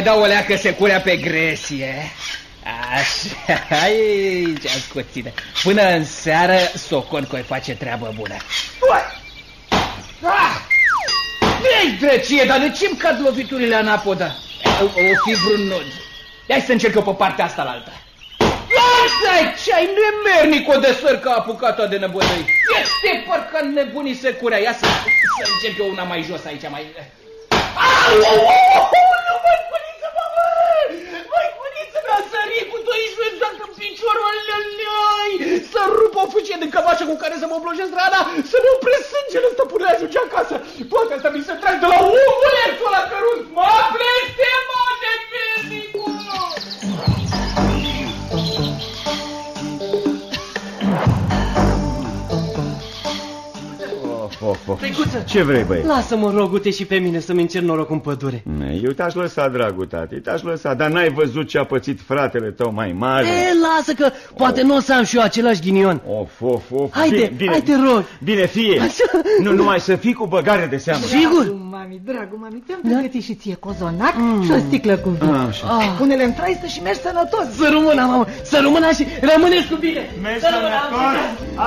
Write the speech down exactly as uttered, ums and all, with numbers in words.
dau o leacă securea pe gresie. Așa, aici, scoține. Până în seară, socon că-i face treabă bună. Ei, drăcie, dar de ce-mi cad loviturile anapoda? O, o fi vreun nod. Hai să încerc eu pe partea asta la alta. Lasă-i, ce-ai nemernic o de săr că a apucat-o de năbădăi. Este parcă nebunii securea. Ia să, să încerc eu una mai jos aici, mai... Au, au, au, nu, măi, mă, măi, cuniță mi-a sărit cu doisprezece exact în piciorul ălălăi. Să rup o fâcie de cămașă cu care să mă oblojesc rana, să nu opresc sângele ăsta până ajunge acasă. Toate astea mi se trag de la omulețul ăla cărunt. Mă blestemă de pernicul! Of, of. Tăicuță, ce vrei, băi? Lasă-mă, rogute, și pe mine să-mi încerc noroc în pădure. Eu te-aș lăsa, dragul tati, te-aș lăsa, dar n-ai văzut ce a pățit fratele tău mai mare? E, lasă că poate nu o să am și eu același ghinion. Of, of, of. Haide, bine, bine, hai te rog. Bine, fie. Nu numai să fii cu băgare de seamă. Sigur? Dragul mami, dragul mami, te-am pregătit și ție cozonac și o sticlă cu vin. Așa. Pune-le în traistă și mergi sănătos. Să rămână, mamă, să rămână și rămâneți cu bine. Mergi sănătos.